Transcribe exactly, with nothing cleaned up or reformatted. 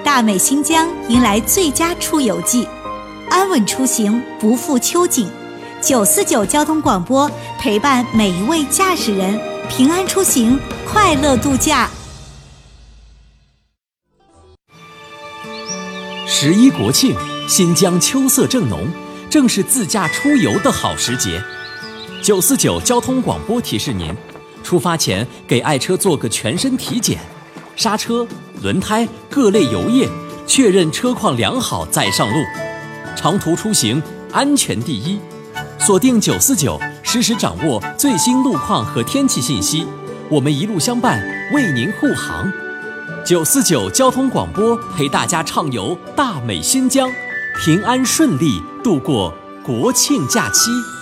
大美新疆迎来最佳出游季，安稳出行，不负秋景。九四九交通广播陪伴每一位驾驶人平安出行，快乐度假。 十一国庆，新疆秋色正浓，正是自驾出游的好时节。九四九交通广播提示您，出发前给爱车做个全身体检，刹车、轮胎各类油液，确认车况良好再上路。长途出行安全第一，锁定九四九，实时掌握最新路况和天气信息，我们一路相伴，为您护航。九四九交通广播陪大家畅游大美新疆，平安顺利度过国庆假期。